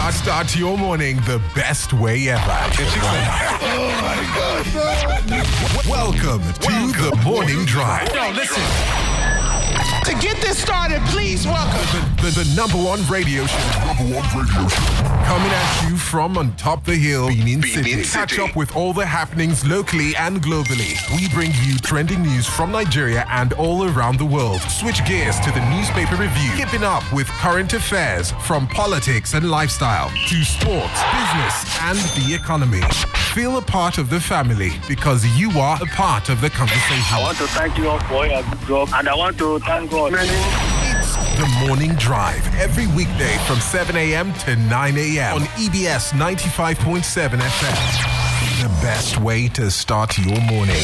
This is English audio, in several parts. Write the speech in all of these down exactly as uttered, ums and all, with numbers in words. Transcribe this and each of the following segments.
Start, start your morning the best way ever. Oh my God. Welcome to Welcome. the Morning Drive. No, listen. To get this started, please welcome the, the, the number one radio show. Number one radio show. Coming at you from on top the hill, Benin City. Catch up with all the happenings locally and globally. We bring you trending news from Nigeria and all around the world. Switch gears to the newspaper review. Keeping up with current affairs from politics and lifestyle to sports, business, and the economy. Feel a part of the family because you are a part of the conversation. I want to thank you all for your good job, and I want to thank God. It's the Morning Drive every weekday from seven a.m. to nine a.m. on E B S ninety-five point seven F M. The best way to start your morning.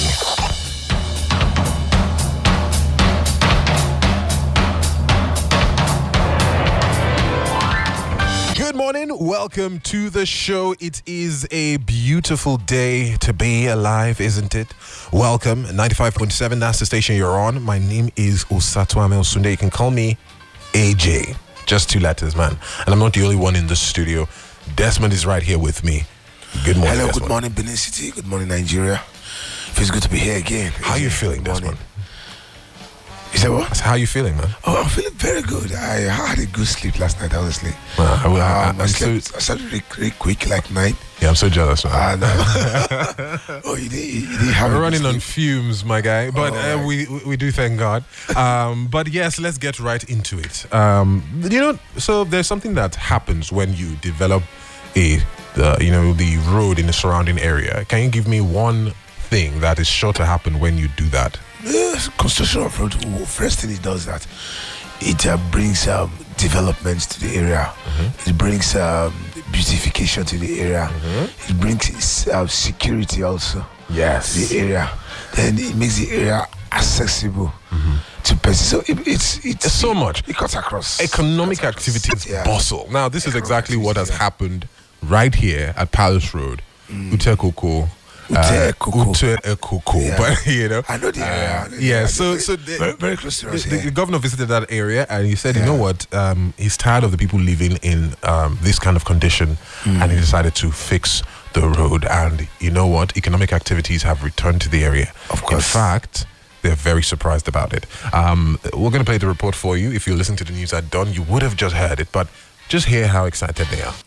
Good morning. Welcome to the show. It is a beautiful day to be alive, isn't it? Welcome. ninety-five point seven, that's the station you're on. My name is Osatuame Osunde. You can call me A J. Just two letters, man. And I'm not the only one in the studio. Desmond is right here with me. Good morning, Hello, Desmond. good morning, Benin City. Good morning, Nigeria. Feels good to be here again. How are you feeling, good Desmond? You said what? How are you feeling, man? Oh, I'm feeling very good. I had a good sleep last night, honestly. Uh, I, I, um, I, I, slept, slept, I slept really, really quick, like nine. Yeah, I'm so jealous, man. Uh, no. oh, you didn't, you didn't have We're a running good on sleep. fumes, my guy. But Oh, uh, right. we we do thank God. Um, but yes, let's get right into it. Um, you know, so there's something that happens when you develop a, uh, you know, the road in the surrounding area. Can you give me one thing that is sure to happen when you do that? Yes, construction of road, first thing it does that, it uh, brings um, development to the area. Mm-hmm. It brings um, beautification to the area. Mm-hmm. It brings uh, security also Yes. to the area. Then it makes the area accessible mm-hmm. to persons. So it, it's, it's It's so much. It cuts across. Economic cuts across. activities Yeah. bustle. Now, this is Economic exactly what has activities, yeah. happened right here at Palace Road, mm. Ute Koko. Ute Koko. Ute Koko. Yeah. But, you know. I know the area. I know the Yeah, area. so, Very- so the, very, very close to us the, the here. governor visited that area and he said, Yeah. you know what, um, he's tired of the people living in um, this kind of condition Mm. and he decided to fix the road. And you know what, economic activities have returned to the area. Of In course. fact, they're very surprised about it. Um, we're going to play the report for you. If you listen to the news at dawn, you would have just heard it, but just hear how excited they are.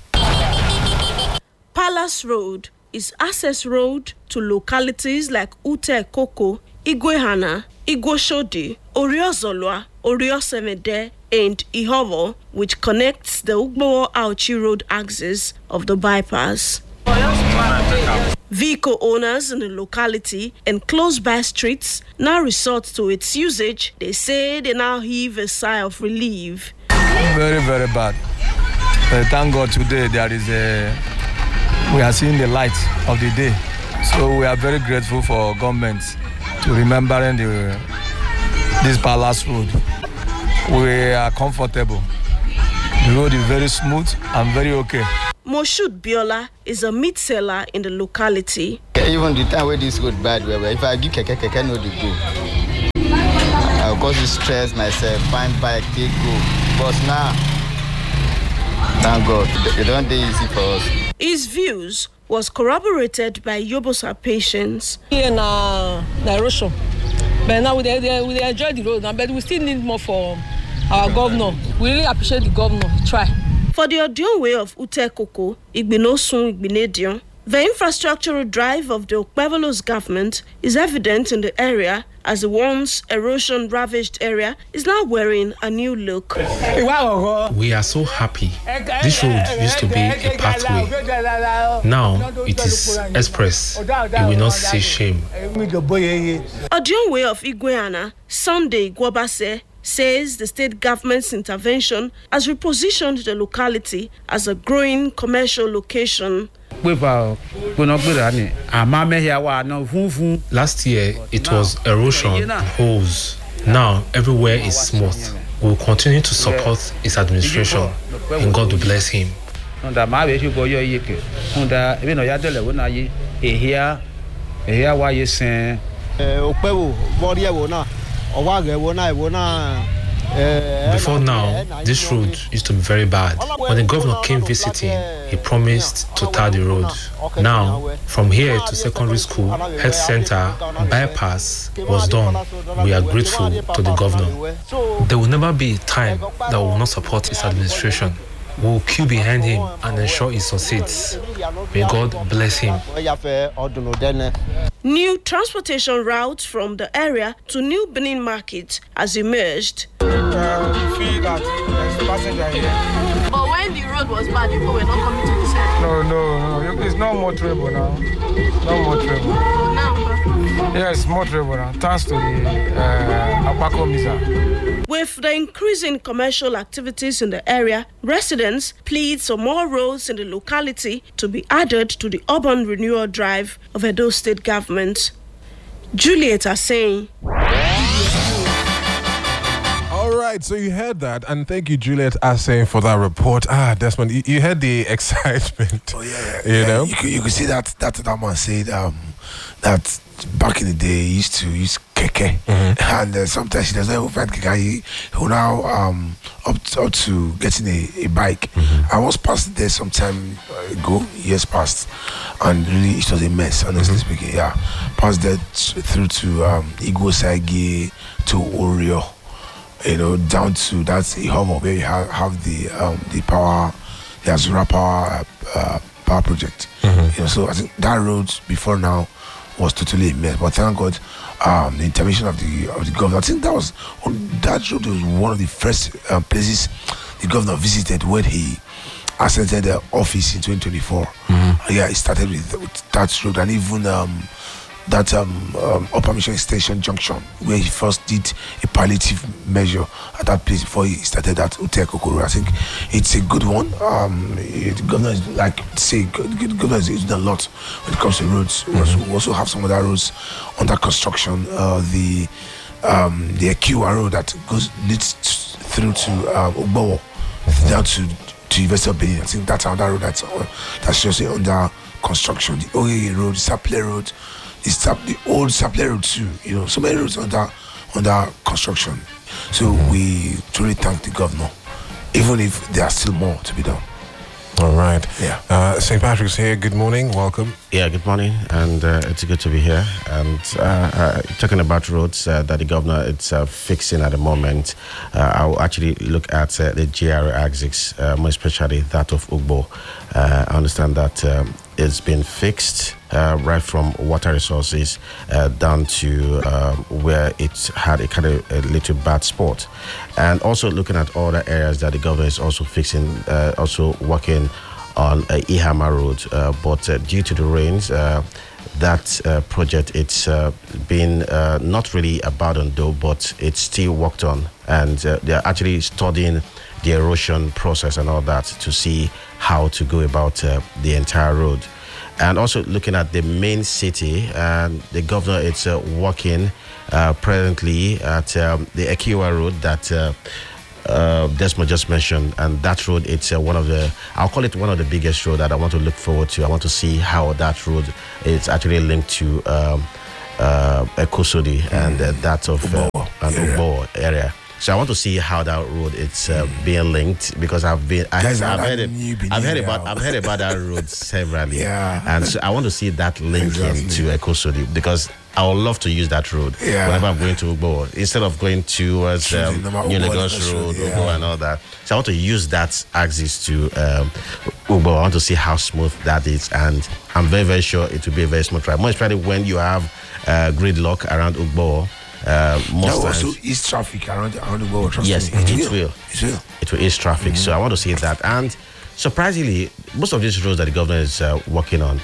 Palace Road is access road to localities like Ute Koko, Igwehana, Igwoshodi, Oriozolwa, Oriosemede, and Ihovo, which connects the Ugbowo Auchi Road axis of the bypass. Vehicle owners in the locality and close-by streets now resort to its usage. They say they now heave a sigh of relief. Very, very bad. Uh, thank God today there is a, we are seeing the light of the day. So we are very grateful for government to remembering the, this Palace Road. We are comfortable. The road is very smooth and very okay. Moshood Biola is a meat seller in the locality. Even the time where this road bad, where if I give keke, keke no dey go. I cause you stress myself, find bike, take go. But now, thank God, it don't dey easy for us. His views was corroborated by Yobosa patients. Here na na erosion, but now we dey we dey enjoy the road now, but we still need more for our governor. We really appreciate the governor. He try. For the Odion way of Ute Koko, Igbinosun Igbinedion, the infrastructural drive of the Okpevelos government is evident in the area as the once erosion-ravaged area is now wearing a new look. We are so happy. This road used to be a pathway. Now it is express. It will not say shame. Odion way of Igweana, Sunday Gwabase, says the state government's intervention has repositioned the locality as a growing commercial location. Last year, it was erosion, holes. Now, everywhere is smooth. We will continue to support his administration, and God will bless him. Before now, this road used to be very bad. When the governor came visiting, he promised to tar the road. Now, from here to secondary school, health center, bypass was done. We are grateful to the governor. There will never be a time that we will not support his administration. We will queue behind him and ensure he succeeds. May God bless him. New transportation routes from the area to New Benin Market has emerged. Uh, we feel that there's passenger here. But when the road was bad, people were not coming to the side. No, no, no. It's not more trouble now. No more trouble. Now, yes, more trouble now. Thanks to the uh, Apako Misa. With the increasing commercial activities in the area, residents plead for more roads in the locality to be added to the urban renewal drive of Edo State government. Juliet is saying. All right, so you heard that, and thank you, Juliet Assay, for that report. Ah, Desmond, you, you heard the excitement. Oh yeah, you yeah, know, you could, you could see that that that man said um, that back in the day he used to use keke, mm-hmm. and uh, sometimes he doesn't even find keke. He, he will now um, up to, up to getting a, a bike. Mm-hmm. I was past there some time ago, years past, and really it was a mess. Honestly mm-hmm. speaking, yeah, passed there t- through to um, Igosagi to Oreo. You know, down to that's a hub where you have, have the um, the power, the Azura power uh, power project. Mm-hmm. You know, so I think that road before now was totally a mess. But thank God, um, the intervention of the of the governor. I think that was that road was one of the first uh, places the governor visited when he ascended the office in twenty twenty-four. Mm-hmm. Yeah, he started with, with that road, and even um, that um, um, Upper Mission Station Junction, where he first did a palliative measure at that place before he started that Ute Kokoro. I think it's a good one. Um, it, the governor is like say, the governor is doing a lot when it comes to roads. Mm-hmm. We, also, we also have some other roads under construction. Uh, the um, the Ekiwa road that goes leads t- through to um, Ogbowo, mm-hmm. down to to University of Benin. I think that's another road that's uh, that's just under construction. The Oye road, the Saple road. It's the old Saple road too, you know, so many roads under under construction. So we truly thank the governor, even if there are still more to be done. All right. Yeah. Uh, Saint Patrick's here. Good morning. Welcome. Yeah, good morning, and uh, it's good to be here. And uh, uh, talking about roads uh, that the governor is uh, fixing at the moment, uh, I'll actually look at uh, the G R A axis, uh, more especially that of Ugbo. Uh, I understand that um, it's been fixed uh, right from water resources uh, down to um, where it had a kind of a little bad spot. And also looking at other areas that the government is also fixing, uh, also working on uh, Ihama Road. Uh, but uh, due to the rains, uh, that uh, project, it's uh, been uh, not really abandoned though, but it's still worked on. And uh, they're actually studying the erosion process and all that to see how to go about uh, the entire road. And also looking at the main city, and the governor is uh, working uh, presently at um, the Ekiwa road that uh, uh, Desmond just mentioned. And that road, it's uh, one of the, I'll call it one of the biggest road that I want to look forward to. I want to see how that road is actually linked to um, uh, Ekosodi mm. and uh, that of uh, and Ugbo area. So I want to see how that road is uh, mm. being linked, because I've been I, I've, heard it, I've heard about I've heard about that road severally, yeah. And so I want to see that link exactly. into Ekosodi, because I would love to use that road yeah. whenever I'm going to Ugbo, instead of going towards um, New Lagos Road, yeah. Ugbo and all that. So I want to use that axis to um, Ugbo. I want to see how smooth that is, and I'm very very sure it will be a very smooth ride. More especially when you have uh, gridlock around Ugbo. Uh, most times also ease traffic around around the world. Yes, me. It, It, it will. will. It will. It will ease traffic. Mm-hmm. So I want to see that. And surprisingly, most of these roads that the governor is uh, working on,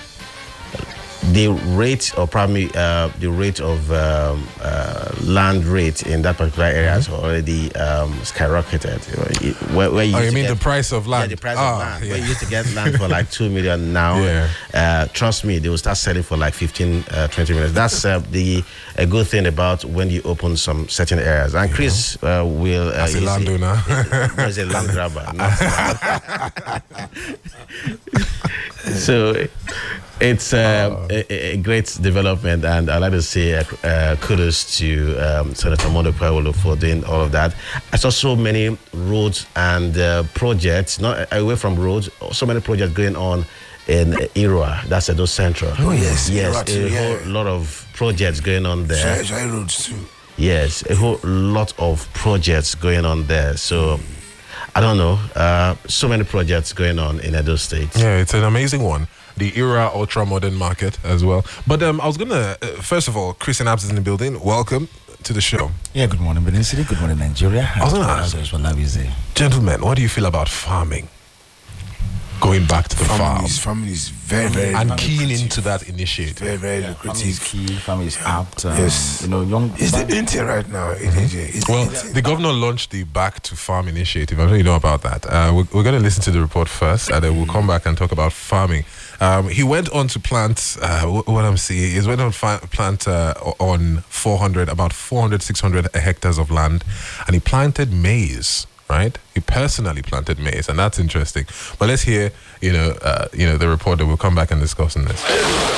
the rate, or probably uh, the rate of um, uh, land rate in that particular area has mm-hmm. already um, skyrocketed. Where, where you oh, you mean get, the price of land? Yeah, the price oh, of land. Yeah. Where you used to get land for like two million now. Yeah. Uh, trust me, they will start selling for like fifteen, uh, twenty million. That's uh, the a good thing about when you open some certain areas. And Chris uh, will. Uh, As a landowner. He's a land grabber. So It's uh, uh, a, a great development, and I'd like to say uh, uh, kudos to um, Senator Monday Okpebholo for doing all of that. I saw so many roads and uh, projects, not away from roads, so many projects going on in Irua, that's Edo Central. Oh, yes. Yes, Irua a too, yeah. whole lot of projects going on there. Shai roads too. Yes, a whole lot of projects going on there. So, I don't know, uh, so many projects going on in Edo State. Yeah, it's an amazing one. The Era Ultra Modern Market as well. But um, I was going to, uh, first of all, Christian Abs is in the building. Welcome to the show. Yeah, good morning, Benin City. Good morning, Nigeria. I was going to ask, gentlemen, what do you feel about farming? Going back to the farming farm. Is, farming is very, very and lucrative. keen into that initiative. Very, very yeah, lucrative. Farming is key. Farming is apt. Um, yes. You know, young. It's the inter right now. It is. Mm-hmm. It's well, the, the governor launched the Back to Farm initiative. I don't know you know about that. Uh, we're we're going to listen to the report first, and then we'll come back and talk about farming. Um, he went on to plant, uh, what I'm seeing, he went on to plant uh, on four hundred, about four hundred, six hundred hectares of land, and he planted maize, right? He personally planted maize, and that's interesting. But let's hear, you know, uh, you know, the report that we'll come back and discuss on this.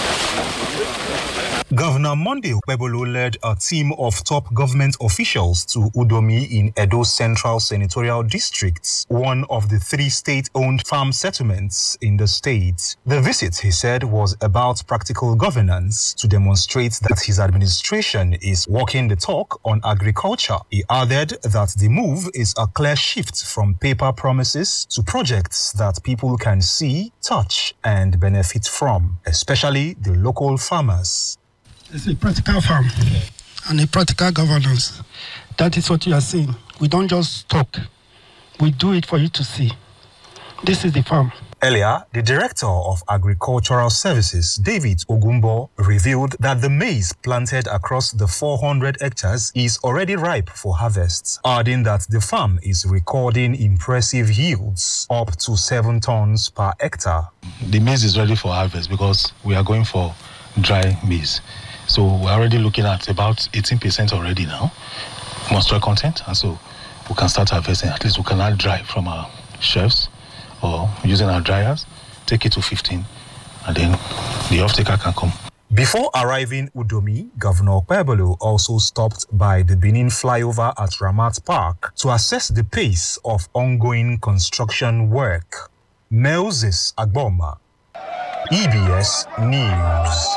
Governor Monday Okpebholo led a team of top government officials to Udomi in Edo Central Senatorial District, one of the three state-owned farm settlements in the state. The visit, he said, was about practical governance to demonstrate that his administration is walking the talk on agriculture. He added that the move is a clear shift from paper promises to projects that people can see, touch, and benefit from, especially the local farmers. It's a practical farm and a practical governance. That is what you are seeing. We don't just talk. We do it for you to see. This is the farm. Earlier, the Director of Agricultural Services, David Ogumbo, revealed that the maize planted across the four hundred hectares is already ripe for harvest, adding that the farm is recording impressive yields, up to seven tons per hectare. The maize is ready for harvest because we are going for dry maize. So we're already looking at about eighteen percent already now, moisture content, and so we can start harvesting. At least we can now dry from our shelves or using our dryers, take it to fifteen, and then the off-taker can come. Before arriving Udomi, Governor Okpebholo also stopped by the Benin flyover at Ramat Park to assess the pace of ongoing construction work. Moses Agboma, E B S News.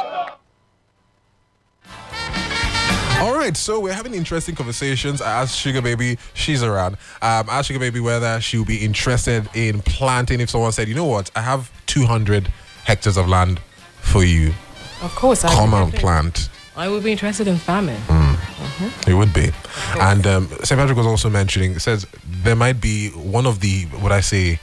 All right, so we're having interesting conversations. I asked Sugar Baby, she's around. Um, I asked Sugar Baby whether she'll be interested in planting if someone said, you know what, I have two hundred hectares of land for you. Of course. Come and plant. I would be interested in farming. Mm. Mm-hmm. It would be. And um, Saint Patrick was also mentioning, says there might be one of the, what I say,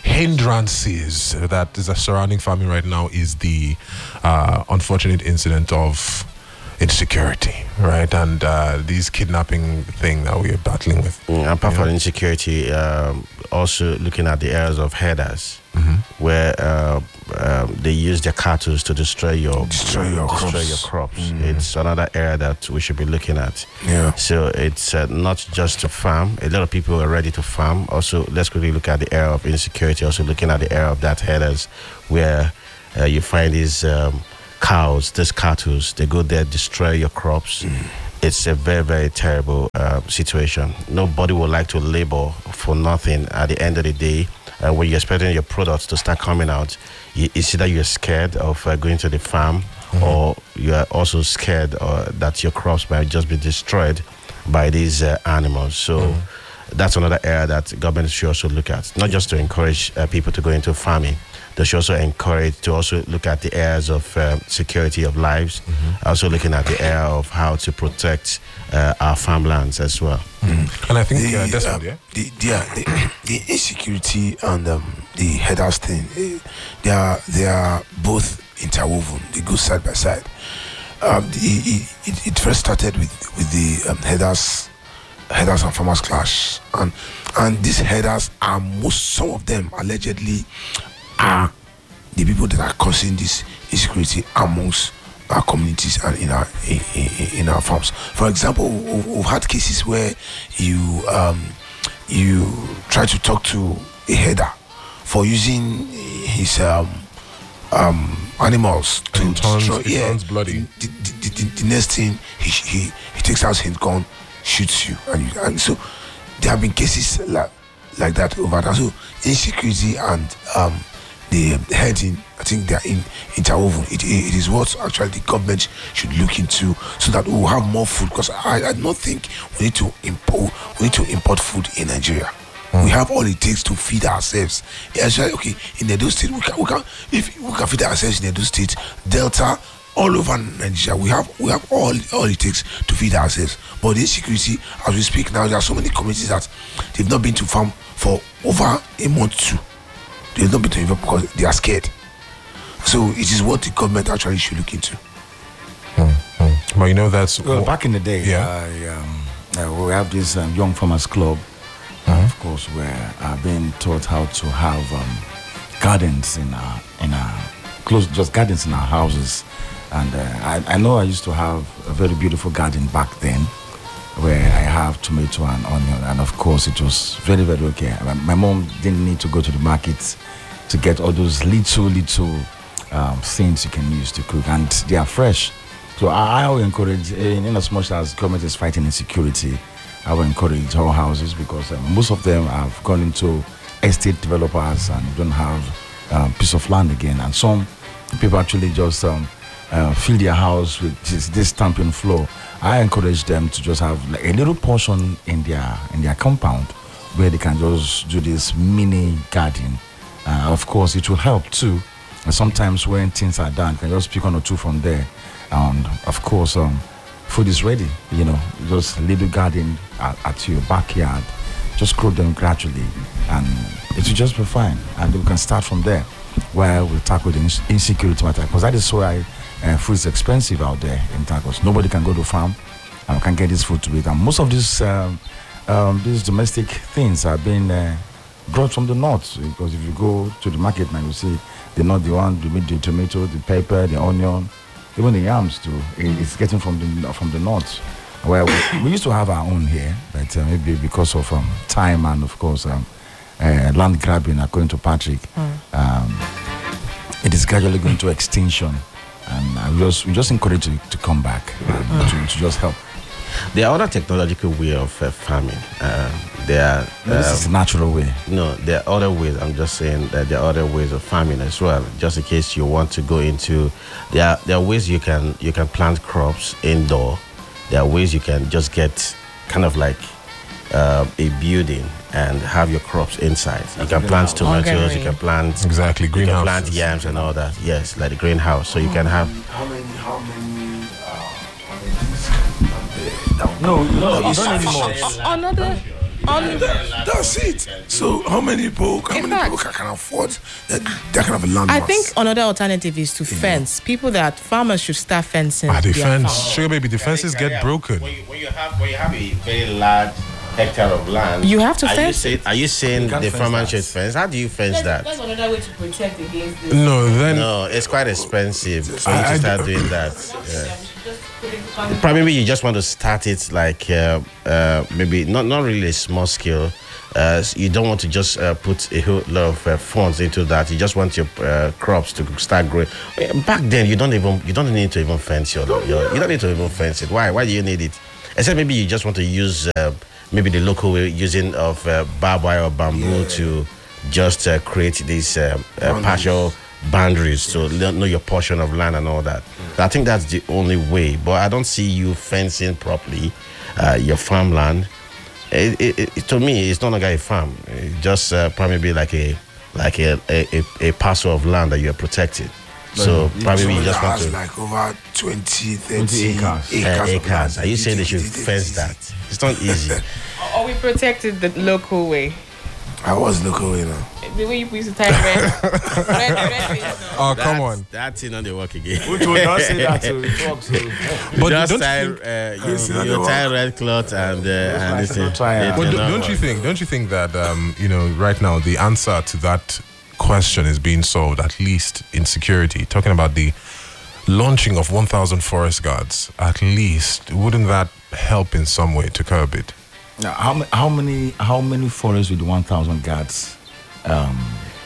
hindrances that is surrounding farming right now is the uh, unfortunate incident of insecurity, right? And uh, these kidnapping thing that we are battling with. Mm, apart from insecurity, um, also looking at the areas of headers, mm-hmm. where uh, um, they use their cattle to destroy your destroy your destroy crops. your crops. Mm. It's another area that we should be looking at. Yeah. So it's uh, not just to farm. A lot of people are ready to farm. Also, let's quickly look at the area of insecurity. Also, looking at the area of that headers, where uh, you find these. Um, cows, these cattle, they go there, destroy your crops. Mm. It's a very, very terrible uh, situation. Nobody would like to labor for nothing at the end of the day. Uh, when you're expecting your products to start coming out, you, it's either you're scared of uh, going to the farm, mm-hmm. or you're also scared uh, that your crops might just be destroyed by these uh, animals. So mm. that's another area that government should also look at, not just to encourage uh, people to go into farming. They should also encourage to also look at the areas of uh, security of lives, mm-hmm. also looking at the area of how to protect uh, our farmlands as well. Mm-hmm. And I think the, uh, that's uh, one, yeah? The, the, the, the insecurity and um, the headers thing, they are, they are both interwoven. They go side by side. Um, the, it, it first started with, with the um, headers headers and farmers clash. And, and these headers are most, some of them allegedly are the people that are causing this insecurity amongst our communities and in our in, in, in our farms. For example, we've had cases where you um, you try to talk to a header for using his um, um, animals to and turns, destroy. it Yeah, turns bloody. The, the, the, the next thing he he he takes out his gun, shoots you, and, you, and so there have been cases like like that over there. So insecurity and um the heading, I think they are in interwoven. It, it is what actually the government should look into, so that we will have more food. Because I, I don't think we need to import we need to import food in Nigeria. Mm. We have all it takes to feed ourselves. Actually, okay, in Edo State, we can we can if we can feed ourselves in Edo State, Delta, all over Nigeria, we have we have all all it takes to feed ourselves. But the insecurity, as we speak now, there are so many communities that they've not been to farm for over a month too. They've not been to farm because they are scared. So it is what the government actually should look into. Mm-hmm. But you know that's well, well back in the day. Yeah, I, um, uh, we have this um, young farmers club, mm-hmm. of course, where I've been taught how to have um, gardens in our in our close just gardens in our houses. And uh, I, I know I used to have a very beautiful garden back then, where I have tomato and onion, and of course it was very, very okay. My mom didn't need to go to the market to get all those little, little um, things you can use to cook, and they are fresh. So I, I will encourage, in, in as much as government is fighting insecurity, I will encourage all houses, because um, most of them have gone into estate developers and don't have a um, piece of land again, and some people actually just um, Uh, fill their house with this, this stamping floor. I encourage them to just have like a little portion in their in their compound where they can just do this mini garden. Uh, of course, it will help too. And sometimes when things are done, you can just pick one or two from there. And of course, um, food is ready. You know, just little garden at, at your backyard. Just grow them gradually, and it will just be fine. And we can start from there, where we tackle the insecurity matter, because that is why. Uh, food is expensive out there in Tacos. Nobody can go to farm and can get this food to eat. And most of these um, um, these domestic things are being uh, brought from the north. Because if you go to the market now, you see the north, the one, the, the tomato, the pepper, the onion, even the yams too. It's getting from the from the north. Well, we, we used to have our own here, but uh, maybe because of um, time and of course um, uh, land grabbing, according to Patrick, mm. um, it is gradually going to extinction. And I just we just encourage you to come back um, mm. to, to just help. There are other technological way of uh, farming. Uh, there are, no, this um, is the natural way. No, there are other ways. I'm just saying that there are other ways of farming as well. Just in case you want to go into, there are there are ways you can you can plant crops indoor. There are ways you can just get kind of like uh, a building and have your crops inside. You can plant tomatoes, you can plant exactly greenhouse, you can plant yams and all that. Yes, like the greenhouse. So you can have. How many? How many? Uh, no, no, you don't need more. Another. Um, That's it. So how many people? How many fact, people can afford that, that kind of a land? I think another alternative is to yeah. fence. People that farmers should start fencing. Ah, the fence. Sugar baby, the fences get broken. When you, when you have when you have a very large hectare of land, you have to are fence you it. Say, are you saying you the farmer should fence? How do you fence that's, that? That's another way to protect against this. No, then no, it's quite expensive for you to start doing that. Yeah. Probably you just want to start it like uh, uh, maybe not not really a small scale. Uh, you don't want to just uh, put a whole lot of uh, funds into that. You just want your uh, crops to start growing. Back then, you don't even you don't need to even fence your, your you don't need to even fence it. Why? Why do you need it? Except maybe you just want to use uh, maybe the local way using of uh, barbed wire or bamboo yeah. to just uh, create these uh, uh, partial boundaries to know your portion of land and all that. Mm. I think that's the only way. But I don't see you fencing properly uh, your farmland. It, it, it, to me, it's no longer a farm. It just uh, probably be like a like a, a, a parcel of land that you're protecting. But so probably you just want to like over twenty, thirty acres. acres, uh, acres. Are you saying they should fence that? It's not easy. Or we protected the local way. I was local way now. The way you used to tie red. red, red, red oh, come on. That's thing on the work again. Which would not say that to talk to. But just don't tie, think, uh, you, you tie red cloth and uh, and it's a, it, But don't work. you think? Don't you think that um, you know right now the answer to that question is being solved, at least in security? Talking about the launching of one thousand forest guards, at least wouldn't that help in some way to curb it? Now, how, how many how many forests with one thousand guards um,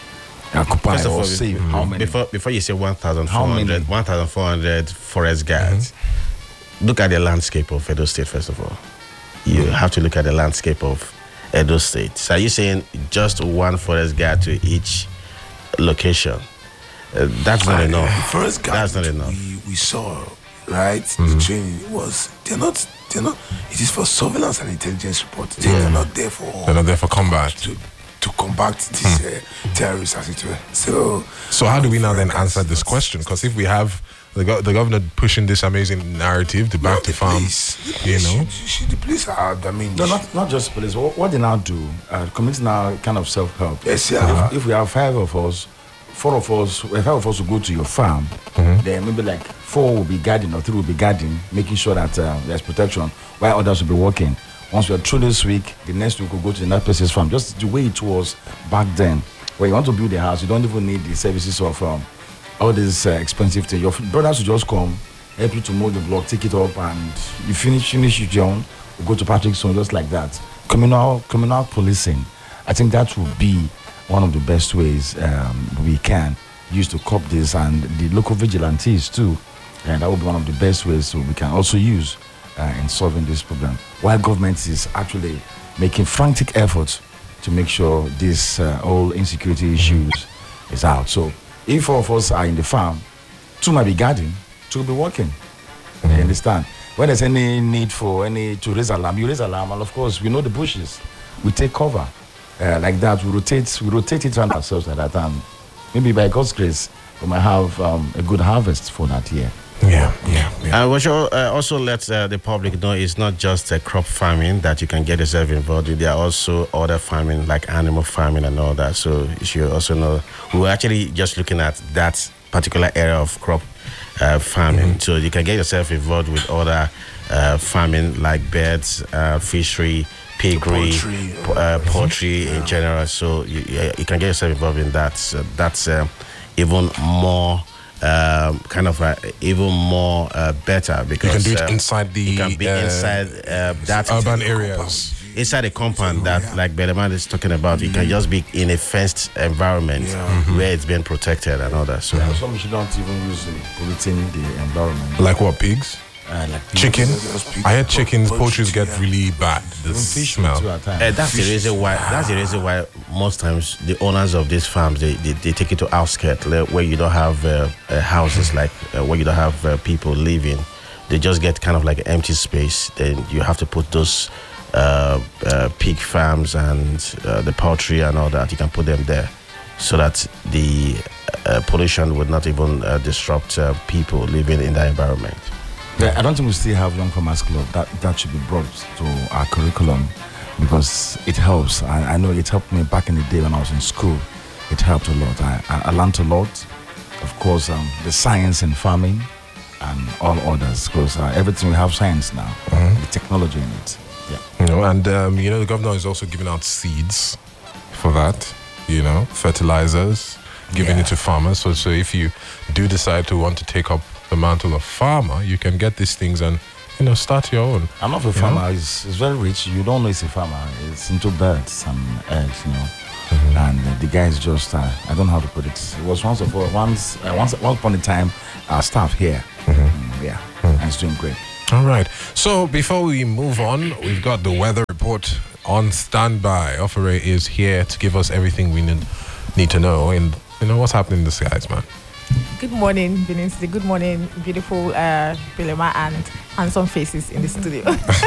occupy First of or all, save mm, how many? Before, before you say one thousand four How many? hundred, one thousand four hundred forest guards, look at the landscape of Edo State, first of all. You have to look at the landscape of Edo State. So are you saying just one forest guard to each location? Uh, that's not And, enough. uh, Forest guard That's not enough. we, we saw, right? The training was they're not they're not. It is for surveillance and intelligence report. They Yeah. are not there for. They're not there for combat. To, to combat these uh, terrorists as it were. So, So how do we now then answer this question? Because if we have the, go- the governor pushing this amazing narrative, the back to farm, you know, should the police are, I mean, No, not, not just police. What, what they now do, uh, community now kind of self-help. Yes, yeah. If, if we have five of us, four of us, if five of us will go to your farm, then maybe like four will be guarding or three will be guarding, making sure that uh, there's protection, while others will be working. Once we're through this week, the next week we'll go to the next person's farm. Just the way it was back then. When you want to build a house, you don't even need the services of um, all these uh, expensive things. Your brothers will just come, help you to mold the block, take it up, and you finish finish your own. We'll go to Patrick's Zone just like that. Communal communal policing, I think that will be one of the best ways um, we can use to cope this, and the local vigilantes too. And that will be one of the best ways so we can also use uh, in solving this problem. While government is actually making frantic efforts to make sure this uh, whole insecurity issues is out. So if four of us are in the farm, two might be guarding, two will be working. You understand? When there's any need for any to raise alarm, you raise alarm, and of course we know the bushes. We take cover. Uh, like that, we rotate, we rotate it around ourselves at that time. Maybe by God's grace, we might have um, a good harvest for that year. Yeah, yeah. yeah. And we should uh, also let uh, the public know it's not just uh, crop farming that you can get yourself involved in. There are also other farming like animal farming and all that. So you should also know we're actually just looking at that particular area of crop uh, farming. Mm-hmm. So you can get yourself involved with other uh, farming like birds, uh, fishery, piggery, Poultry, uh, poultry in general. So you, you, you can get yourself involved in that. So that's uh, even more. Um, kind of uh, even more uh, better because you can do it uh, inside the you can be uh, inside uh, that urban areas. Inside a compound that, like Bedeman is talking about, you can just be in a fenced environment Mm-hmm. where it's being protected and all that. So, Yeah, some should not even use uh, polluting the environment. Like what, pigs? Uh, like Chicken? pigs. I heard chickens, poultry get really bad. The smell. too at times. Uh, that's the reason why. That's the reason why most times the owners of these farms they, they, they take it to outskirts like, where you don't have uh, uh, houses, like uh, where you don't have uh, people living. They just get kind of like an empty space. Then you have to put those uh, uh, pig farms and uh, the poultry and all that. You can put them there so that the uh, pollution would not even uh, disrupt uh, people living in that environment. Yeah, I don't think we still have Young Farmers Club. That that should be brought to our curriculum because it helps. I, I know it helped me back in the day when I was in school. It helped a lot. I, I, I learned a lot. Of course, um, the science in farming and all others. Because uh, everything we have science now, Mhm. the technology in it. Yeah. You know, and um, you know, the governor is also giving out seeds for that. You know, fertilizers, giving Yeah. it to farmers. So, so if you do decide to want to take up the mantle of farmer, you can get these things and you know start your own. I'm not a You farmer. know? It's, it's very rich. You don't know it's a farmer. It's into birds and eggs, you know. And uh, the guy is just, uh, I don't know how to put it. It was once of all, once, uh, once, once upon a time, our staff here. Mm, yeah, and it's doing great. All right. So before we move on, we've got the weather report on standby. Offeray is here to give us everything we need, need to know. And you know what's happening in the skies, man. Good morning, Benin City. Good morning, beautiful uh, Belema and handsome faces in the studio.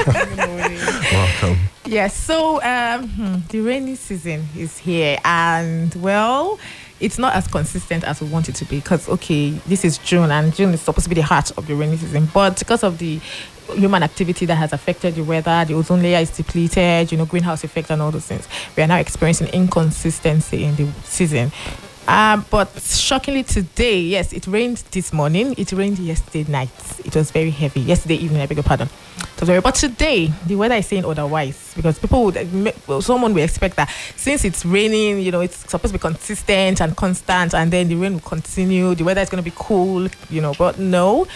Welcome. Yes, so um, hmm, the rainy season is here, and well, it's not as consistent as we want it to be because, okay, this is June, and June is supposed to be the heart of the rainy season, but because of the human activity that has affected the weather, the ozone layer is depleted, you know, greenhouse effect and all those things, we are now experiencing inconsistency in the season. Um, but shockingly today, yes, it rained this morning. It rained yesterday night. It was very heavy. Yesterday evening, I beg your pardon. It was very, but today, the weather is saying otherwise because people would, well, someone would expect that since it's raining, you know, it's supposed to be consistent and constant, and then the rain will continue. The weather is going to be cool, you know, but no.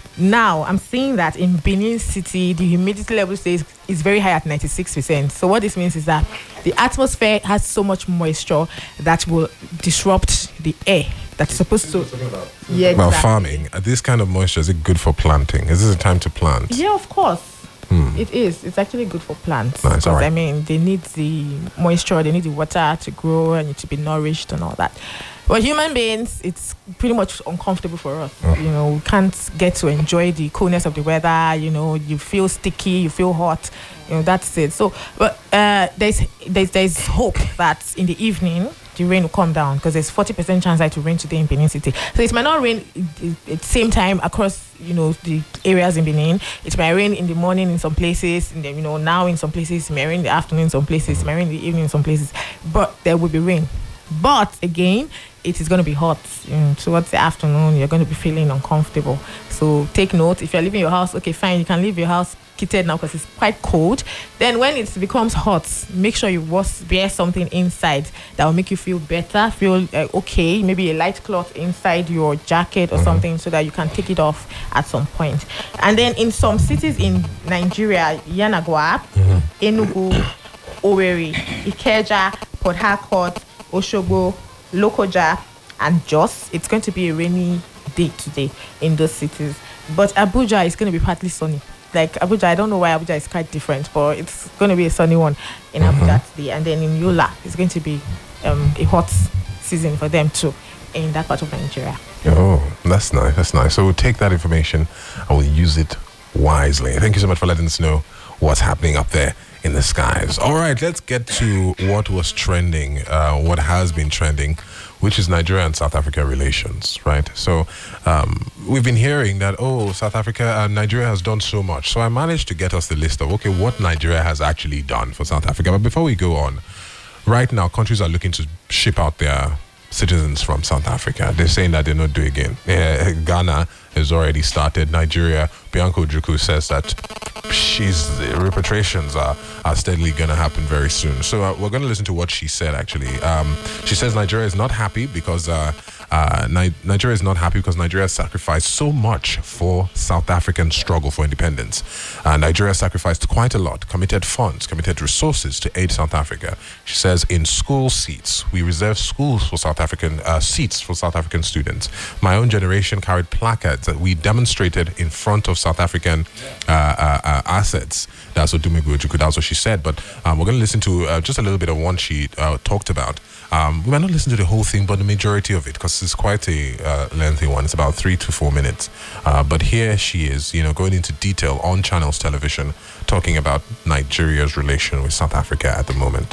Now, I'm seeing that in Benin City, the humidity level stays is very high at ninety-six percent. So what this means is that the atmosphere has so much moisture that will disrupt the air that's supposed to... Yeah, About exactly. farming, uh, this kind of moisture, is it good for planting? Is this a time to plant? Yeah, of course. Hmm. It is. It's actually good for plants. Nice, Because, all right. I mean, they need the moisture, they need the water to grow and to be nourished and all that. But human beings, it's pretty much uncomfortable for us. Oh. You know, we can't get to enjoy the coolness of the weather. You know, you feel sticky, you feel hot. You know, that's it. So, but uh, there's, there's there's hope that in the evening the rain will come down, because there's forty percent chance that it will rain today in Benin City. So it might not rain at the same time across, you know, the areas in Benin. It might rain in the morning in some places, and then, you know, now in some places, it might rain in the afternoon in some places, it might rain in the evening in some places. But there will be rain. But again, it is going to be hot. You know, towards the afternoon, you're going to be feeling uncomfortable. So take note. If you're leaving your house, okay, fine, you can leave your house kitted now because it's quite cold. Then when it becomes hot, make sure you was, wear something inside that will make you feel better, feel uh, okay. Maybe a light cloth inside your jacket or Mm-hmm. something, so that you can take it off at some point. And then in some cities in Nigeria, Yanagwa, Enugu, Owerri, Ikeja, Port Harcourt, Osogbo, Lokoja, and Jos, it's going to be a rainy day today in those cities. But Abuja is going to be partly sunny. Like Abuja, I don't know why Abuja is quite different, but it's going to be a sunny one in Mm-hmm. Abuja today. And then in Yola, it's going to be um, a hot season for them too in that part of Nigeria. Oh, that's nice. That's nice. So we'll take that information and we'll use it wisely. Thank you so much for letting us know what's happening up there in the skies. All right, let's get to what was trending, uh, what has been trending, which is Nigeria and South Africa relations, right? So um, we've been hearing that, oh, South Africa and Nigeria has done so much. So I managed to get us the list of, okay, what Nigeria has actually done for South Africa. But before we go on, right now, countries are looking to ship out their citizens from South Africa. They're saying that they're not doing it. Uh, Ghana has already started. Nigeria, Bianca Ojukwu says that she's the repatriations are, are steadily going to happen very soon. So uh, we're going to listen to what she said, actually. Um, she says Nigeria is not happy because uh, uh, Ni- Nigeria is not happy because Nigeria sacrificed so much for South African struggle for independence. Uh, Nigeria sacrificed quite a lot, committed funds, committed resources to aid South Africa. She says in school seats, we reserve schools for South African uh, seats for South African students. My own generation carried placards that we demonstrated in front of South African uh, uh, uh, assets. That's what Dumegu Ojukwu, that's what she said. But um, we're going to listen to uh, just a little bit of one she uh, talked about. Um, we might not listen to the whole thing, but the majority of it, because it's quite a uh, lengthy one. It's about three to four minutes. Uh, but here she is, you know, going into detail on Channels Television, talking about Nigeria's relation with South Africa at the moment.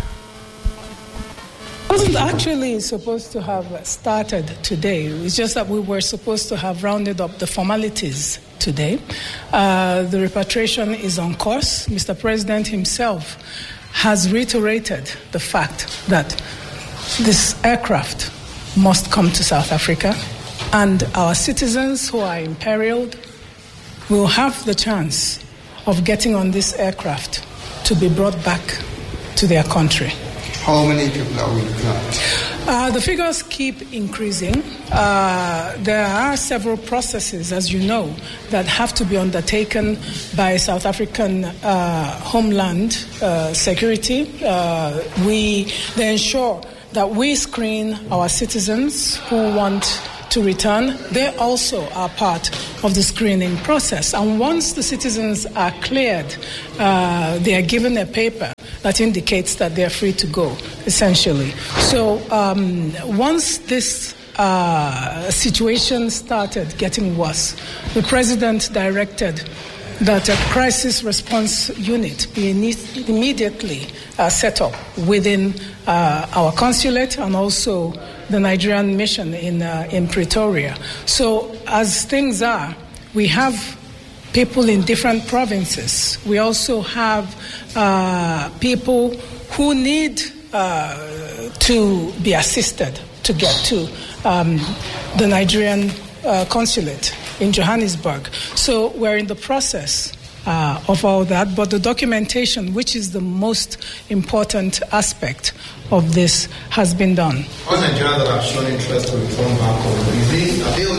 Wasn't actually supposed to have started today. It's just that we were supposed to have rounded up the formalities today. Uh, the repatriation is on course. Mister President himself has reiterated the fact that this aircraft must come to South Africa, and our citizens who are imperiled will have the chance of getting on this aircraft to be brought back to their country. How many people are we looking at? Uh, the figures keep increasing. Uh, there are several processes, as you know, that have to be undertaken by South African uh, Homeland uh, Security. Uh, we they ensure that we screen our citizens who want to return. They also are part of the screening process. And once the citizens are cleared, uh, they are given a paper that indicates that they are free to go, essentially. So um, once this uh, situation started getting worse, the president directed that a crisis response unit be immediately uh, set up within uh, our consulate and also the Nigerian mission in uh, in Pretoria. So as things are, we have people in different provinces. We also have uh, people who need uh, to be assisted to get to um, the Nigerian uh, consulate in Johannesburg. So we're in the process uh, of all that, but the documentation, which is the most important aspect of this, has been done. All Nigerians that have shown interest to return back home, is they, are they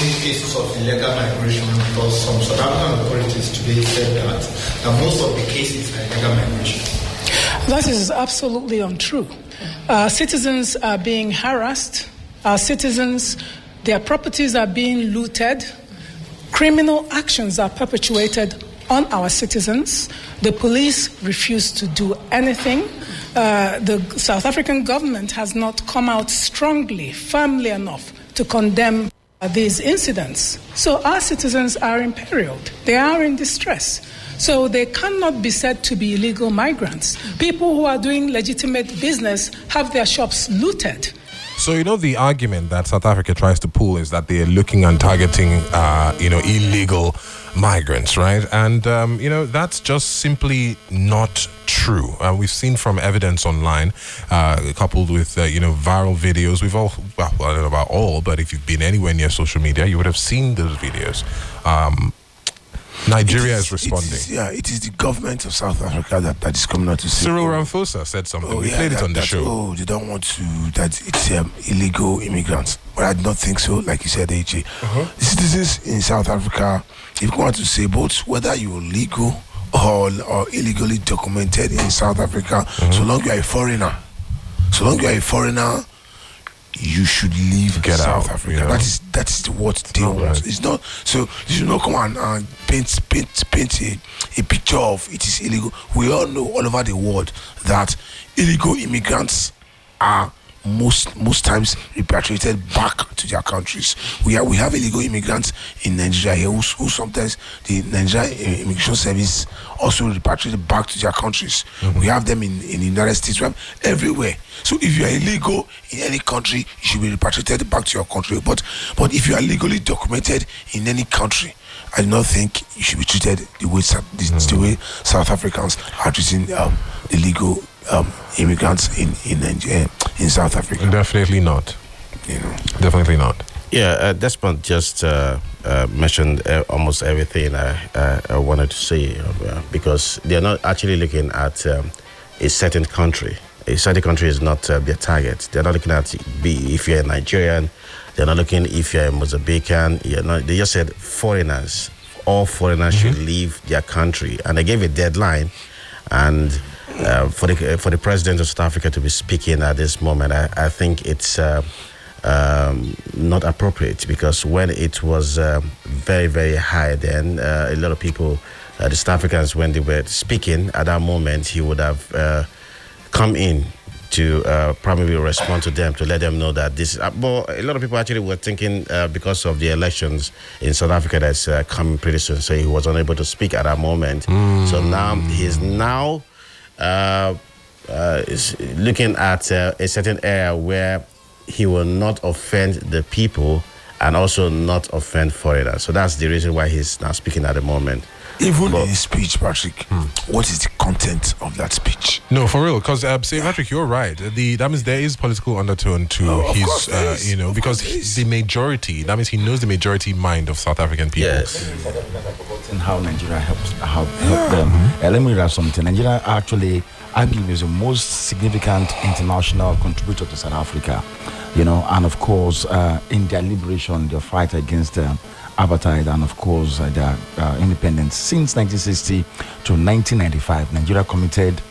only cases of illegal migration, because some South African authorities today said that, that most of the cases are illegal migration. That is absolutely untrue. Our citizens are being harassed. Our citizens, their properties are being looted. Criminal actions are perpetuated on our citizens. The police refuse to do anything. Uh, the South African government has not come out strongly, firmly enough to condemn uh, these incidents. So our citizens are imperiled. They are in distress. So they cannot be said to be illegal migrants. People who are doing legitimate business have their shops looted. So, you know, the argument that South Africa tries to pull is that they are looking and targeting, uh, you know, illegal migrants, right? And, um, you know, that's just simply not true. Uh, we've seen from evidence online, uh, coupled with, uh, you know, viral videos. We've all, well, I don't know about all, but if you've been anywhere near social media, you would have seen those videos. Um, Nigeria is, is responding. It is, yeah, it is the government of South Africa that, that is coming out to say. Cyril Ramaphosa said something. Oh, we yeah, played that, it on the that, show. Oh, they don't want to, that it's um, illegal immigrants. But I do not think so, like you said, A J. Uh-huh. The citizens in South Africa, if you want to say both, whether you're legal or, or illegally documented in South Africa, mm-hmm. so long you are a foreigner, so long you are a foreigner, you should leave Get South out, Africa. You know? That is that is what it's they want. Right. It's not so you should not come and uh, paint paint paint a, a picture of it is illegal. We all know all over the world that illegal immigrants are most most times repatriated back to their countries. We are we have illegal immigrants in Nigeria here who, who sometimes the Nigerian Immigration Service also repatriated back to their countries. Mm-hmm. We have them in, in the United States, we have everywhere. So if you are illegal in any country, you should be repatriated back to your country. But but if you are legally documented in any country, I do not think you should be treated the way the, mm-hmm. the way South Africans are treating um, illegal um, immigrants in in uh, in South Africa. Definitely not. You know, definitely not. Yeah, uh, Desmond just uh, uh, mentioned uh, almost everything I, uh, I wanted to say uh, because they're not actually looking at um, a certain country. A certain country is not uh, their target. They're not looking at be if you're a Nigerian. They're not looking if you're a Mozambican. You're not. They just said foreigners. All foreigners mm-hmm. should leave their country, and they gave a deadline. And uh, for the for the president of South Africa to be speaking at this moment, I, I think it's uh, um, not appropriate because when it was uh, very very high, then uh, a lot of people, uh, the South Africans, when they were speaking at that moment, he would have. Uh, come in to uh, probably respond to them to let them know that this uh, but a lot of people actually were thinking uh, because of the elections in South Africa that's uh, coming pretty soon, so he was unable to speak at that moment. Mm. So now he's now uh, uh, is looking at uh, a certain area where he will not offend the people and also not offend foreigners. So that's the reason why he's now speaking at the moment. Even but, in his speech, Patrick, hmm. what is the content of that speech? No, for real, because uh, say, Patrick, you're right. The that means there is political undertone to oh, his, uh, you know, of because he's the majority. That means he knows the majority mind of South African people. Yes. And how Nigeria helps how help them. Mm-hmm. Uh, let me read something. Nigeria actually, I believe, is the most significant international contributor to South Africa. You know, and of course, uh, in their liberation, their fight against them. Apartheid and of course uh, their uh, independence since nineteen sixty to nineteen ninety-five, Nigeria committed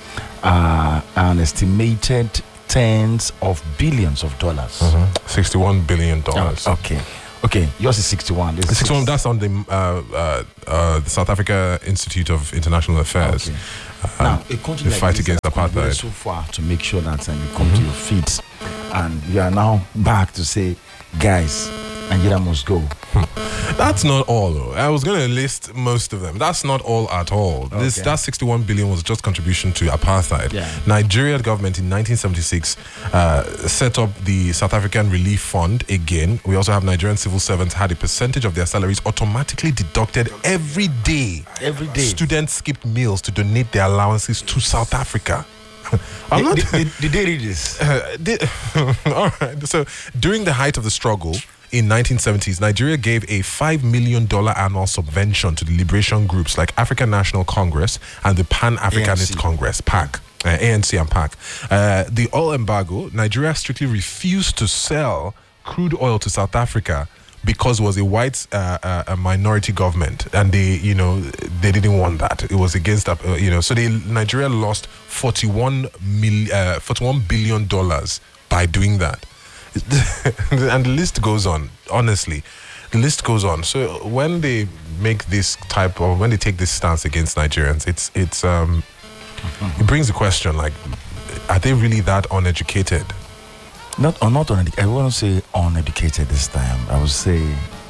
uh, an estimated tens of billions of dollars. Mm-hmm. sixty-one billion dollars. Oh, okay, okay. Yours is sixty-one. This sixty-one. Is that's on the uh, uh, uh, the South Africa Institute of International Affairs. Okay. Uh, now, a country the like fight this against apartheid. So far to make sure that uh, you come mm-hmm. to your feet, and you are now back to say, guys, Nigeria must go. That's not all, though. I was going to list most of them. That's not all at all. Okay. This that sixty-one billion was just contribution to apartheid. Yeah. Nigeria government in nineteen seventy-six uh, set up the South African Relief Fund again. We also have Nigerian civil servants had a percentage of their salaries automatically deducted every day. Every day. Students skipped meals to donate their allowances to South Africa. I'm did, not. Did, did they read this? Uh, did, all right. So during the height of the struggle. In nineteen seventies, Nigeria gave a five million dollars annual subvention to the liberation groups like African National Congress and the Pan-Africanist Congress, PAC, uh, A N C and PAC. Uh, the oil embargo, Nigeria strictly refused to sell crude oil to South Africa because it was a white uh, uh, a minority government, and they, you know, they didn't want that. It was against, uh, you know, so they Nigeria lost forty-one mil, uh, forty-one billion dollars by doing that, and the list goes on. Honestly, the list goes on. So when they make this type of, when they take this stance against Nigerians, it's it's um, it brings the question, like, are they really that uneducated? Not, or not uneducated. I won't say uneducated this time. I would say,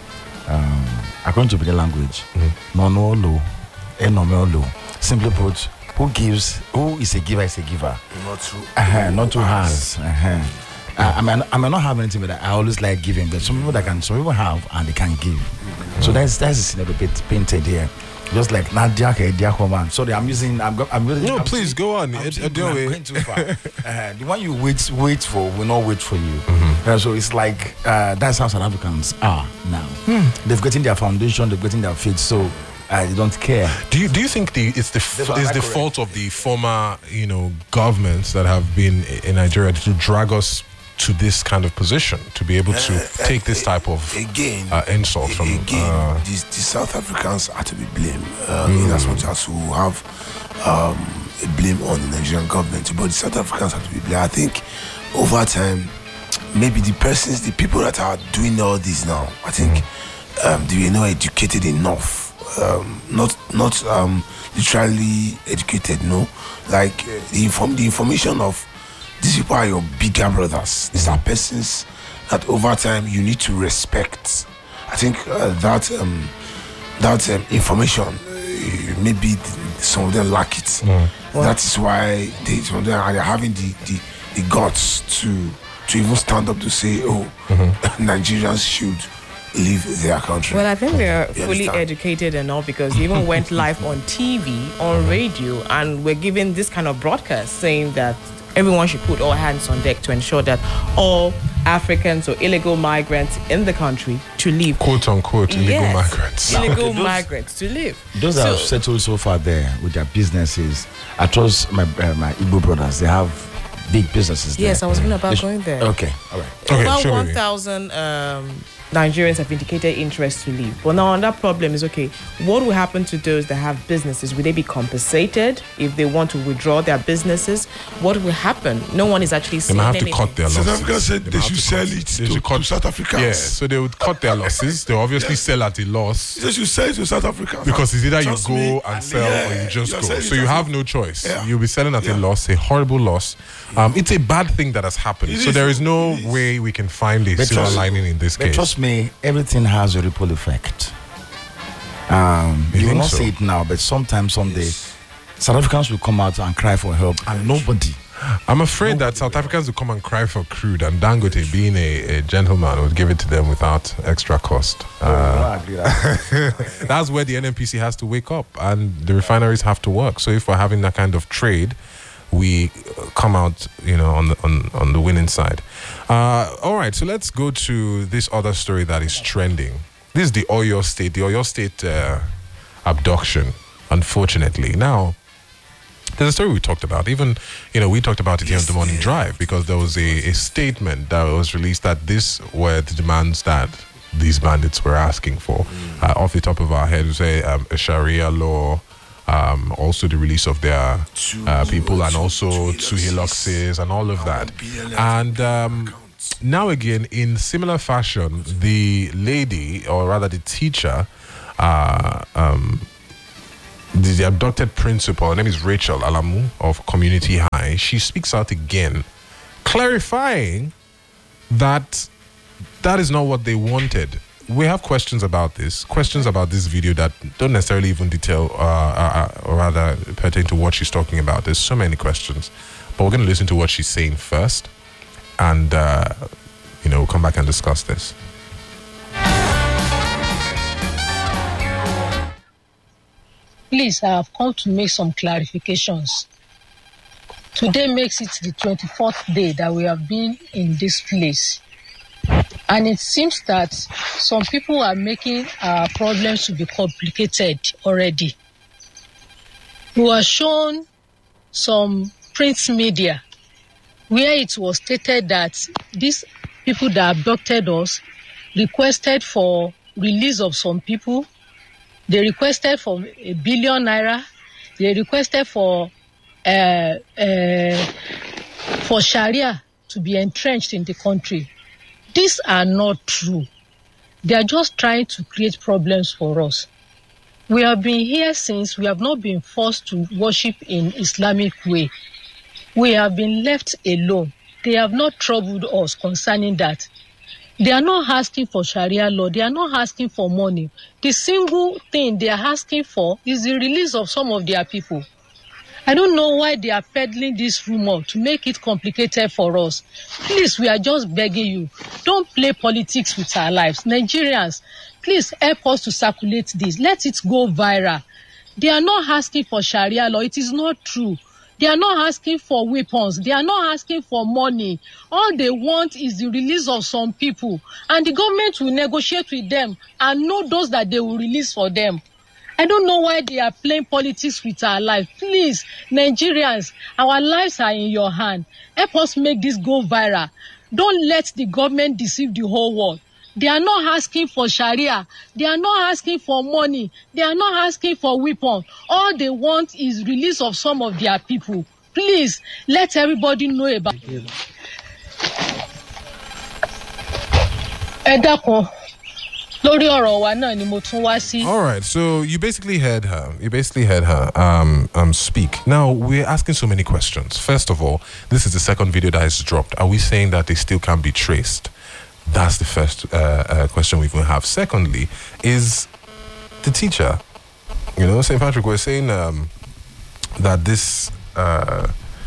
um, according to the language, no no low, no no low. Simply put, who gives, who is a giver is a giver. Not too, uh-huh, not too has. Uh-huh. I, I mean, I may not have anything, but I always like giving. But some people that can, some people have and they can give. Mm-hmm. So that's that's the scenario bit painted here. Just like Nadia, Nadia, man. Sorry, I'm using. I'm. I'm really. No, I'm please saying, go on. I'm, It, saying, uh, I'm going too far. uh, the one you wait, wait for will not wait for you. Mm-hmm. Uh, so it's like uh, that's how South Africans are now. Hmm. They've gotten their foundation. They've gotten their faith. So uh, they don't care. Do you do you think the it's the f- is the fault of the former, you know, governments that have been in Nigeria to drag us to this kind of position, to be able to uh, take this type of again uh, insult from again uh, the, the South Africans are to be blamed uh, mm. in as much as who have um, a blame on the Nigerian government, but the South Africans have to be blamed. I think over time, maybe the persons, the people that are doing all this now, I think mm. um, they were not educated enough, um, not not um, literally educated, no, like uh, the inform the information of these people are your bigger brothers. These are persons that over time you need to respect. I think uh, that um, that um, information, uh, maybe some of them lack it. Mm. That is why they, some of them are having the, the, the guts to to even stand up to say, oh, mm-hmm. Nigerians should leave their country. Well, I think they're you fully understand? educated enough because they even went live on T V, on radio, and we're given this kind of broadcast saying that everyone should put all hands on deck to ensure that all Africans or illegal migrants in the country to leave. Quote unquote illegal yes, migrants. Illegal those, migrants to live. Those so, that have settled so far there with their businesses, I trust my uh, my Igbo brothers, they have big businesses there. Yes, I was going about sh- going there. Okay, all right. Okay, About sure, one thousand um, Nigerians have indicated interest to leave. But now another problem is, okay, what will happen to those that have businesses? Will they be compensated if they want to withdraw their businesses? What will happen? No one is actually They saying might have anything. to cut their losses. South Africa said they, might should have to sell cut- it they to, should cut- to South Africans. Yeah, so they would cut their losses. They obviously sell at a loss. They should sell it to South Africans. Because it's either Trust you go me, and sell yeah, or you just you're go. selling So it you as have a- no choice. Yeah. You'll be selling at Yeah. a loss, a horrible loss. Um, it's a bad thing that has happened. It so is. there is no It is. way we can find a But silver trust- lining in this But case. trust me, everything has a ripple effect. Um, You you will think not so? see it now, but sometime, someday, South Africans will come out and cry for help, and nobody. I'm afraid that South Africans will come and cry for crude, and Dangote, being a, a gentleman, would give it to them without extra cost. Uh, I agree that. that's where the N N P C has to wake up, and the refineries have to work. So if we're having that kind of trade, we come out, you know, on the on, on the winning side. Uh, all right, so let's go to this other story that is trending. This is the Oyo State, the Oyo State uh, abduction, unfortunately. Now, there's a story we talked about. Even, you know, we talked about it here on the Morning Drive because there was a, a statement that was released that these were the demands that these bandits were asking for. Mm. Uh, off the top of our head, we say um, a Sharia law, um, also the release of their uh, people, and also two Hiluxes and all of that. And um, now again, in similar fashion, the lady, or rather the teacher, uh, um, the, the abducted principal, her name is Rachel Alamu of Community High, she speaks out again, clarifying that that is not what they wanted. We have questions about this, questions about this video that don't necessarily even detail, uh, uh, or rather pertain to what she's talking about. There's so many questions, but we're going to listen to what she's saying first, and uh, you know, we'll come back and discuss this. Please, I have come to make some clarifications. Today makes it the twenty-fourth day that we have been in this place. And it seems that some people are making our problems to be complicated already. We were shown some print media where it was stated that these people that abducted us requested for release of some people. They requested for a billion naira. They requested for uh, uh, for Sharia to be entrenched in the country. These are not true. They are just trying to create problems for us. We have been here since we have not been forced to worship in Islamic way. We have been left alone. They have not troubled us concerning that. They are not asking for Sharia law. They are not asking for money. The single thing they are asking for is the release of some of their people. I don't know why they are peddling this rumor to make it complicated for us. Please, we are just begging you. Don't play politics with our lives. Nigerians, please help us to circulate this. Let it go viral. They are not asking for Sharia law. It is not true. They are not asking for weapons. They are not asking for money. All they want is the release of some people. And the government will negotiate with them and know those that they will release for them. I don't know why they are playing politics with our life. Please, Nigerians, our lives are in your hand. Help us make this go viral. Don't let the government deceive the whole world. They are not asking for Sharia. They are not asking for money. They are not asking for weapons. All they want is release of some of their people. Please, let everybody know about it. All right, so you basically heard her. You basically heard her um, um, speak. Now, we're asking so many questions. First of all, this is the second video that is dropped. Are we saying that they still can't be traced? That's the first uh, uh, question we even have. Secondly, is the teacher, you know, Saint Patrick was saying um, that this, uh,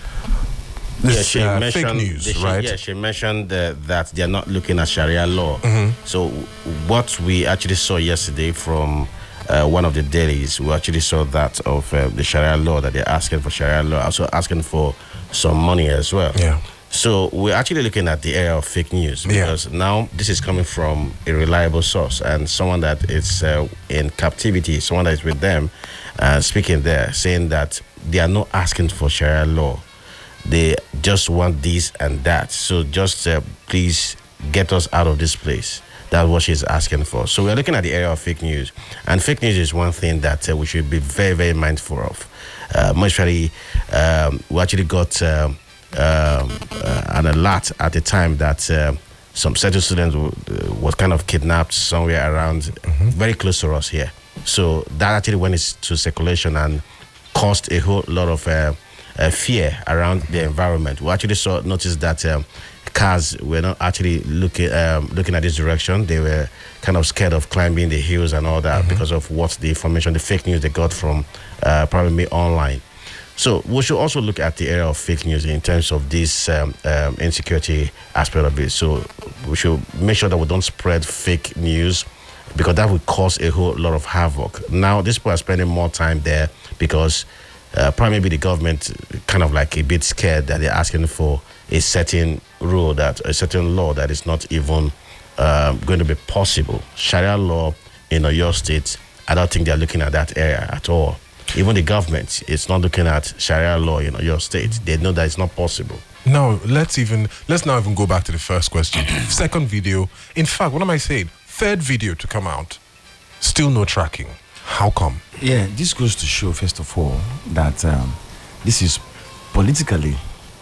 this yeah, she uh, mentioned, fake news, she, right? Yeah, she mentioned uh, that they're not looking at Sharia law. Mm-hmm. So what we actually saw yesterday from uh, one of the dailies, we actually saw that of uh, the Sharia law, that they're asking for Sharia law, also asking for some money as well. Yeah. So we're actually looking at the area of fake news because yeah. now this is coming from a reliable source and someone that is uh, in captivity, someone that is with them, uh, speaking there, saying that they are not asking for Sharia law. They just want this and that. So just uh, please get us out of this place. That's what she's asking for. So we're looking at the area of fake news. And fake news is one thing that uh, we should be very, very mindful of. Uh, much really, um, we actually got... Um, Um, uh, an alert at the time that uh, some certain students w- uh, was kind of kidnapped somewhere around mm-hmm. very close to us here. So that actually went into circulation and caused a whole lot of uh, uh, fear around the environment. We actually saw noticed that um, cars were not actually looking um, looking at this direction. They were kind of scared of climbing the hills and all that mm-hmm. because of what the information, the fake news they got from uh, probably online. So we should also look at the area of fake news in terms of this um, um, insecurity aspect of it. So we should make sure that we don't spread fake news because that would cause a whole lot of havoc. Now, these people are spending more time there because uh, probably maybe the government kind of like a bit scared that they're asking for a certain rule, that a certain law that is not even um, going to be possible. Sharia law in Oyo State, I don't think they're looking at that area at all. Even the government is not looking at Sharia law in your state. They know that it's not possible. No, let's even let's now even go back to the first question. Second video. In fact, what am I saying? Third video to come out. Still no tracking. How come? Yeah, this goes to show, first of all, that um, this is politically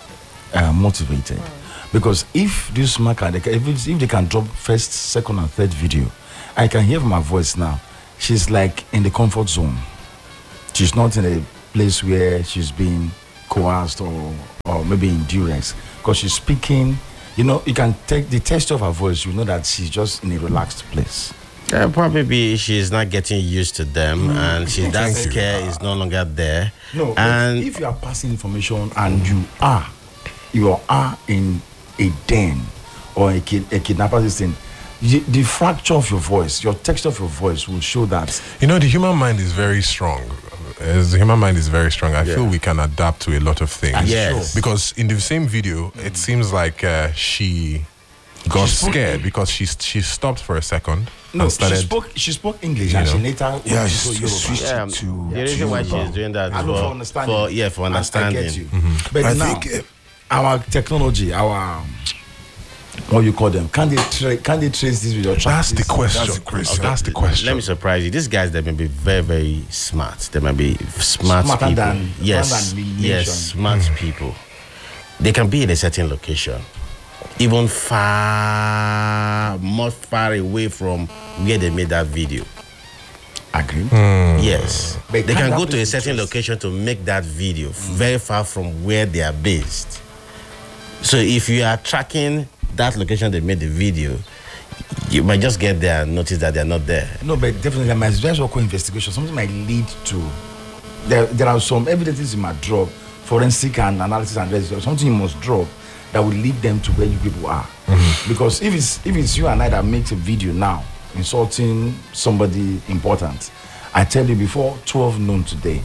uh, motivated. Because if this marker, they can, if, if they can drop first, second, and third video, I can hear my voice now. She's like in the comfort zone. She's not in a place where she's being coerced or, or maybe in duress. Because she's speaking, you know, you can take the texture of her voice, you know that she's just in a relaxed place. Uh, probably she's not getting used to them mm. and she, that scare is no longer there. No, and if you are passing information and you are, you are in a den or a, kid, a kidnapper's thing, The, the fracture of your voice, your texture of your voice will show that. You know, the human mind is very strong. As the human mind is very strong. I yeah. feel we can adapt to a lot of things. Yes. Because in the same video, mm. it seems like uh, she got she scared because she she stopped for a second. No, and started, she spoke she spoke English and know. she later yeah, she switched yeah, to. The reason why she's doing that I for, for understanding. For, yeah, for understanding. I, I get you. Mm-hmm. But I now, think, uh, our technology, our what you call them? Can they tra- can they trace this with your That's the track? question. That's the question. Okay. That's the question. Let me surprise you. These guys, they may be very, very smart. They may be smart Smarter people. than- yes, than the yes, nation. smart Mm. people. They can be in a certain location, even far, much far away from where they made that video. Agree. Mm. Yes, But they can can that go to be a certain location to make that video, very far from where they are based. So if you are tracking that location they made the video, you might just get there and notice that they are not there. No, but definitely there might be also investigation. Something might lead to. There, there are some evidences you might drop, forensic and analysis and research. Something you must drop that will lead them to where you people are. Mm-hmm. Because if it's if it's you and I that makes a video now insulting somebody important, I tell you before twelve noon today,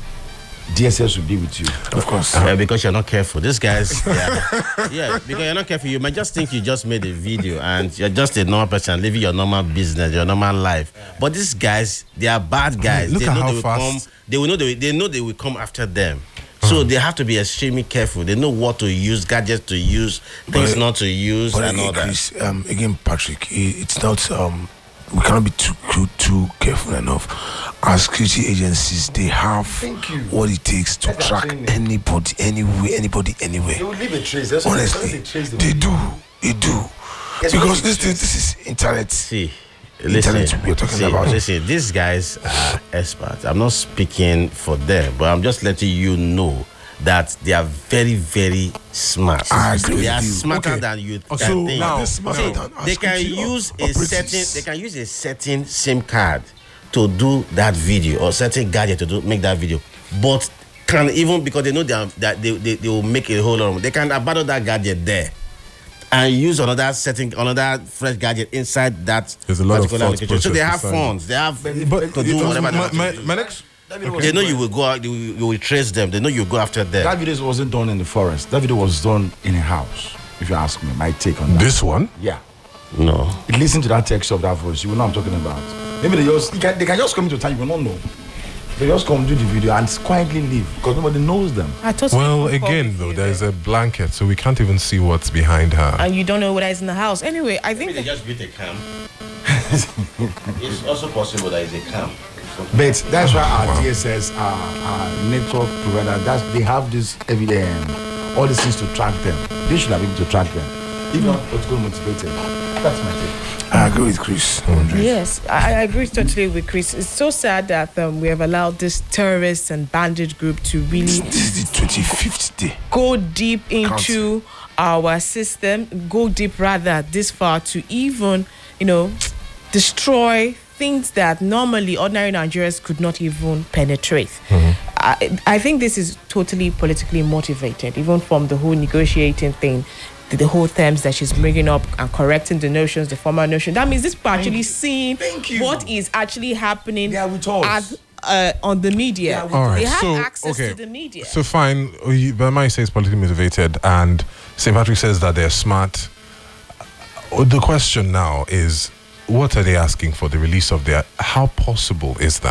D S S will be with you. Of course. Uh, because you're not careful. These guys, yeah, yeah, because you're not careful. You might just think you just made a video and you're just a normal person living your normal business, your normal life. But these guys, they are bad guys. Look they at know how they will fast- come. They will know they, they know they will come after them. So they have to be extremely careful. They know what to use, gadgets to use, things But- not to use, But and all again, that. Chris, um, again, Patrick, i- it's not. Um, we cannot be too too, too careful enough. Our security agencies, they have what it takes to That's what I'm track saying. anybody, anywhere, anybody, anywhere. They will leave a trace. That's what Honestly, they trace the they do, they do. Yes, Because what this, it this, this is internet. See, internet listen, we're talking see, about. listen, these guys are experts. I'm not speaking for them, but I'm just letting you know that they are very, very smart. I agree They are with you. smarter Okay. than you Oh, can so think. now- They're smarter See, than our they can security use a operatives. certain they can use a certain SIM card to do that video or certain gadget to do make that video, but can even because they know they are, that they, they, they will make a whole lot of money, they can abandon that gadget there and use another setting, another fresh gadget inside that There's a lot of particular thought location. So they process have beside it. funds. They have But to do whatever they my, want to my, do. my next. They know you will go out, you will, you will trace them. They know you will go after them. That video wasn't done in the forest. That video was done in a house. If you ask me, my take on that. This one? Yeah. No. Listen to that text of that voice. You will know what I'm talking about. Maybe they just they can, they can just come into town. You will not know. They just come do the video and quietly leave because nobody knows them. I totally Well, concur again, with though, you there's there. a blanket, so we can't even see what's behind her. And you don't know whether it's in the house. Anyway, I think Maybe they just built a camp. It's also possible that it's a camp. But that's why our D S S, our, our network provider, that's they have this evidence, all these things to track them. They should have been able to track them. If not, what's going motivated? That's my take. I agree with Chris. Yes, I, I agree totally with Chris. It's so sad that um, we have allowed this terrorist and bandit group to really This is the twenty-fifth day. go deep into our system, go deep rather this far to even, you know, destroy things that normally ordinary Nigerians could not even penetrate. I, I think this is totally politically motivated, even from the whole negotiating thing, the, the whole terms that she's bringing up and correcting the notions, the former notion. That means this people are actually seeing what is actually happening at, uh, on the media. All right, They have so access okay, to the media. so fine. Bama says politically motivated, and Saint Patrick says that they're smart. Uh, The question now is, what are they asking for the release of their? How possible is that?